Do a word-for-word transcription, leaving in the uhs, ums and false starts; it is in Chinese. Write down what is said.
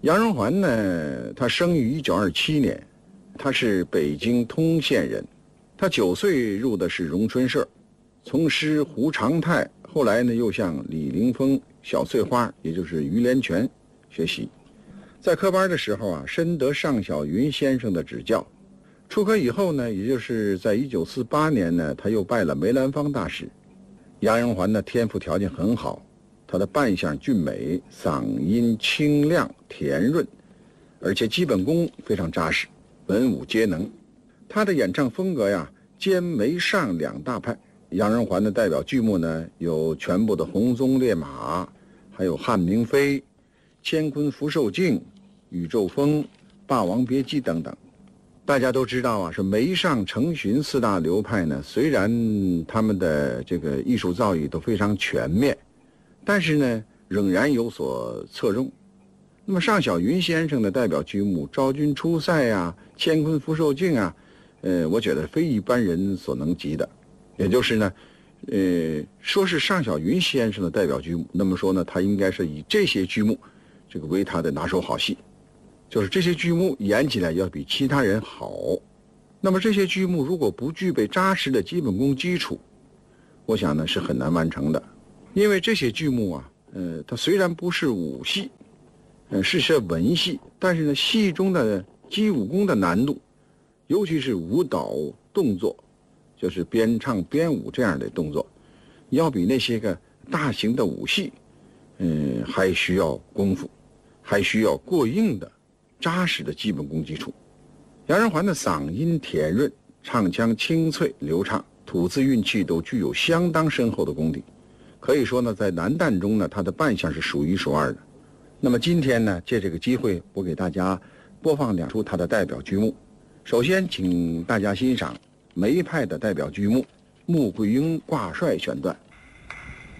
杨荣环呢，他生于一九二七年，他是北京通县人。他九岁入的是荣春社，从师胡长泰，后来呢又向李凌峰、小翠花，也就是于连泉学习。在科班的时候啊，深得尚小云先生的指教。出科以后呢，也就是在一九四八年呢，他又拜了梅兰芳大师。杨荣环的天赋条件很好，他的扮相俊美，嗓音清亮甜润，而且基本功非常扎实，文武皆能。他的演唱风格呀，兼梅上两大派。杨荣环的代表剧目呢，有全部的《红鬃烈马》，还有《汉明妃》、《乾坤福寿镜》、《宇宙风》、《霸王别姬》等等。大家都知道啊，是梅上承荀四大流派呢，虽然他们的这个艺术造诣都非常全面，但是呢，仍然有所侧重。那么尚小云先生的代表剧目《昭君出塞》呀，《乾坤福寿镜》啊，呃，我觉得非一般人所能及的。也就是呢，呃，说是尚小云先生的代表剧目，那么说呢，他应该是以这些剧目，这个为他的拿手好戏，就是这些剧目演起来要比其他人好。那么这些剧目如果不具备扎实的基本功基础，我想呢是很难完成的。因为这些剧目啊，呃，它虽然不是武戏，呃，是些文戏，但是呢，戏中的基武功的难度，尤其是舞蹈动作，就是边唱边舞这样的动作，要比那些个大型的武戏，嗯，还需要功夫，还需要过硬的、扎实的基本功基础。杨荣环的嗓音甜润，唱腔清脆流畅，吐字韵气都具有相当深厚的功底。可以说呢，在男旦中呢，他的扮相是数一数二的。那么今天呢，借这个机会，我给大家播放两出他的代表剧目。首先，请大家欣赏梅派的代表剧目《穆桂英挂帅》选段。